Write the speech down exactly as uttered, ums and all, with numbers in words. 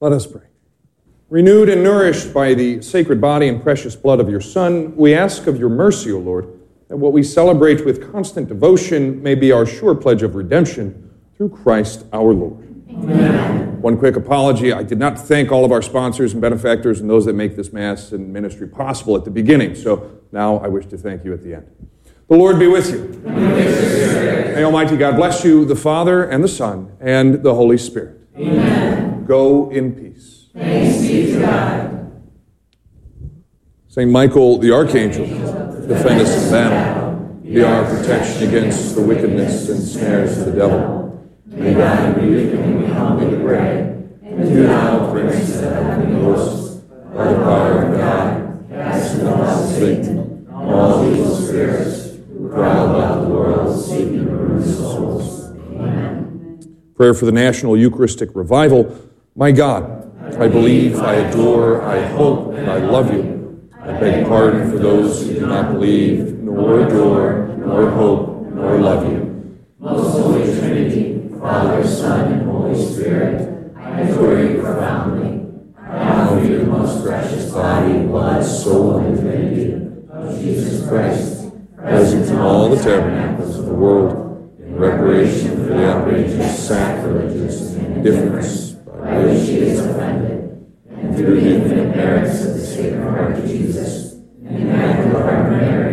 Let us pray. Renewed and nourished by the sacred body and precious blood of your Son, we ask of your mercy, O Lord, that what we celebrate with constant devotion may be our sure pledge of redemption through Christ our Lord. Amen. One quick apology. I did not thank all of our sponsors and benefactors and those that make this Mass and ministry possible at the beginning, so now I wish to thank you at the end. The Lord be with you. And with your spirit. May Almighty God bless you, the Father and the Son and the Holy Spirit. Amen. Go in peace. Thanks be to God. Saint Michael the Archangel, defend us in battle. Be our protection against the wickedness and snares of the devil. May God rebuke him, we humbly pray. And do thou, Prince of the heavenly hosts, by the power of God, cast out Satan and all evil spirits who prowl about the world, seeking the ruin of souls. Amen. Prayer for the National Eucharistic Revival. My God, I believe, I adore, I hope, and I love you. I beg pardon for those who do not believe, nor adore, nor hope, nor love you. Most Holy Trinity, Father, Son, and Holy Spirit, I adore you profoundly. I offer you the most precious body, blood, soul, and divinity of Jesus Christ, Present in all the tabernacles of the world, in reparation for the outrageous, sacrilegious, and indifference by which he is offended, and through the infinite merits of the Sacred Heart of Jesus, and the Immaculate Heart of Mary,